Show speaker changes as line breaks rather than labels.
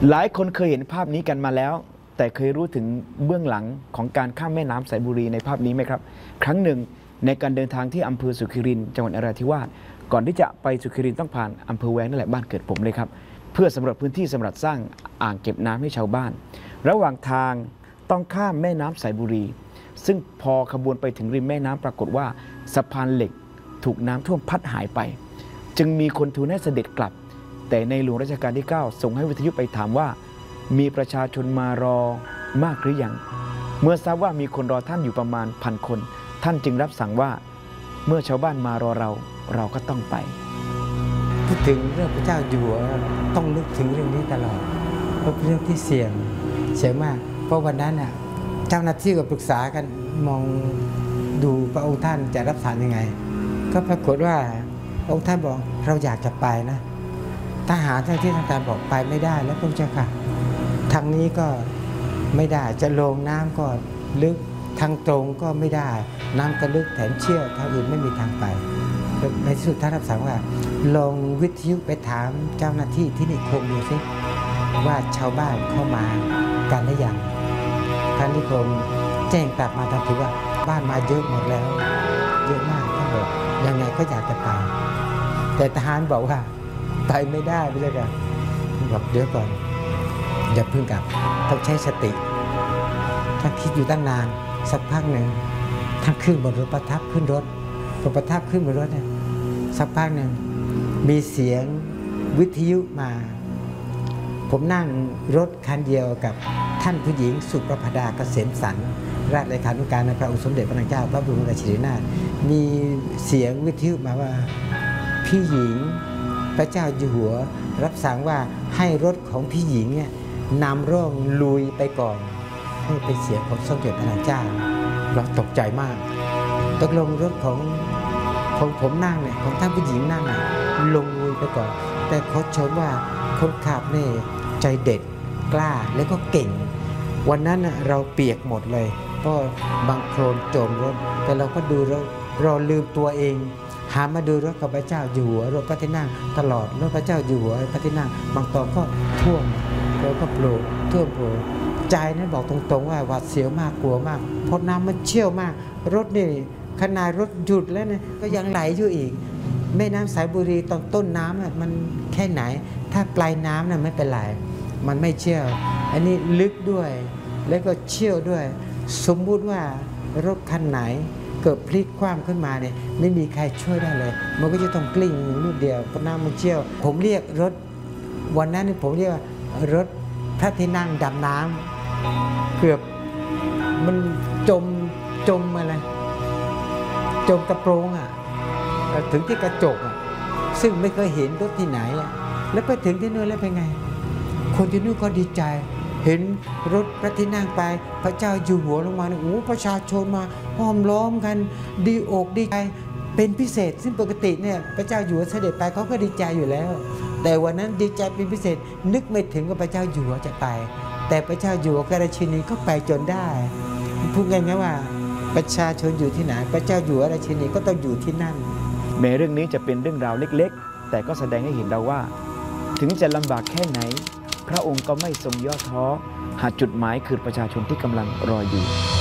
หลายคนเคยเห็นภาพนี้กันมาแล้วแต่เคยรู้ถึงเบื้องหลังของการข้ามแม่น้ำสายบุรีในภาพนี้ไหมครับครั้งหนึ่งในการเดินทางที่อำเภอสุขิรินทร์จังหวัดนราธิวาสก่อนที่จะไปสุขิรินทร์ต้องผ่านอำเภอแว้งนั่นแหละบ้านเกิดผมเลยครับเพื่อสำรวจพื้นที่สำหรับสร้างอ่างเก็บน้ำให้ชาวบ้านระหว่างทางต้องข้ามแม่น้ำสายบุรีซึ่งพอขบวนไปถึงริมแม่น้ำปรากฏว่าสะพานเหล็กถูกน้ำท่วมพัดหายไปจึงมีคนทูลให้เสด็จกลับแต่ในหลวงรัชกาลที่ 9ส่งให้วิทยุไปถามว่ามีประชาชนมารอมากหรือยังเมื่อทราบว่ามีคนรอท่านอยู่ประมาณ1,000 คนท่านจึงรับสั่งว่าเมื่อชาวบ้านมารอเราก็ต้องไป
พูดถึงเรื่องพระเจ้าอยู่หัวต้องนึกถึงเรื่องนี้ตลอดเพราะเป็นเรื่องที่เสี่ยงมากเพราะวันนั้นน่ะเจ้าหน้าที่ก็ปรึกษากันมองดูพระองค์ท่านจะรับสั่งยังไงก็ปรากฏว่าองค์ท่านบอกเราอยากจะไปนะทหารเจ้าที่ทางการบอกไปไม่ได้แล้วพระเจ้าค่ะทางนี้ก็ไม่ได้จะลงน้ำก็ลึกทางตรงก็ไม่ได้น้ำก็ลึกแถมเชี่ยวทางอื่นไม่มีทางไปในที่สุดท่านรับสั่งว่าลงวิทยุไปถามเจ้าหน้าที่ที่นิคมดูสิว่าชาวบ้านเข้ามากันหรือยังท่านนิคมแจ้งกลับมาทันทีว่าบ้านมาเยอะหมดแล้วเยอะมากท่านบอกยังไงก็อยากจะไปแต่ทหารบอกว่าไปไม่ได้ไม่ใช่กันบอกเดี๋ยวก่อนอย่าเพิ่งกลับต้องใช้สติท่านคิดอยู่ตั้งนานสักพักหนึ่งท่านขึ้นบนรถประทับขึ้นรถประทับขึ้นบนรถเนี่ยสักพักหนึ่งมีเสียงวิทยุมาผมนั่งรถคันเดียวกับท่านผู้หญิงสุประภดาเกษมสันต์ราชเลขานุการในพระองค์สมเด็จพระนางเจ้าพระบรมราชินีนาถมีเสียงวิทยุมาว่าพี่หญิงพระเจ้าอยู่หัวรับสั่งว่าให้รถของพี่หญิงเนี่ยนำร่องลุยไปก่อนให้เป็นเสียงของสมเด็จพระนางเจ้าเราตกใจมากตกลงรถของผมนั่งเนี่ยของท่านผู้หญิงนั่งเนี่ยลงลุยไปก่อนแต่เขาชมว่าคนขับเนี่ยใจเด็ดกล้าแล้วก็เก่งวันนั้นเราเปียกหมดเลยเพราะบางโคลนโจมรถแต่เราก็ดูแล้วเราลืมตัวเองหามาดูรถกับพระเจ้าอยู่หัวรถพระที่นั่งตลอดรถพระเจ้าอยู่หัวพระที่นั่งบางตอนก็ท่วมแล้วก็โผล่ท่วมโผล่ใจนั้นบอกตรงๆว่าหวาดเสียวมากกลัวมากเพราะน้ำมันเชี่ยวมากรถนี่ขนาดรถหยุดแล้วเนี่ยก็ยังไหลอยู่อีกแม่น้ำสายบุรีตอนต้นน้ำมันแค่ไหนถ้าปลายน้ำน่ะไม่เป็นไรมันไม่เชี่ยวอันนี้ลึกด้วยแล้วก็เชี่ยวด้วยสมมุติว่ารถคันไหนเกิดพลิกคว่ำขึ้นมาเนี่ยไม่มีใครช่วยได้เลยมันก็จะต้องกลิ้งนิดเดียวเพราะน้ำมันเชี่ยวผมเรียกรถวันนั้นผมเรียกว่ารถพระที่นั่งดำน้ำเกือบมันจมอะไรจมกระโปรงถึงที่กระจกซึ่งไม่เคยเห็นรถที่ไหนแล้วไปถึงที่นู่นแล้วเป็นไงคนที่นู่นก็ดีใจเห็นรถพระที่นั่งไปพระเจ้าอยู่หัวลงมาเนี่ยโอ้ประชาชนมาห้อมล้อมกันดีอกดีใจเป็นพิเศษซึ่งปกติเนี่ยพระเจ้าอยู่หัวเสด็จไปเขาก็ดีใจอยู่แล้วแต่วันนั้นดีใจเป็นพิเศษนึกไม่ถึงว่าพระเจ้าอยู่หัวจะไปแต่พระเจ้าอยู่หัวกราชินีก็ไปจนได้พูดง่ายๆว่าประชาชนอยู่ที่ไหนพระเจ้าอยู่หัวราชินีก็ต้องอยู่ที่นั่น
แม้เรื่องนี้จะเป็นเรื่องราวเล็กๆแต่ก็แสดงให้เห็นเราว่าถึงจะลำบากแค่ไหนพระองค์ก็ไม่ทรงย่อท้อหากจุดหมายคือประชาชนที่กำลังรออยู่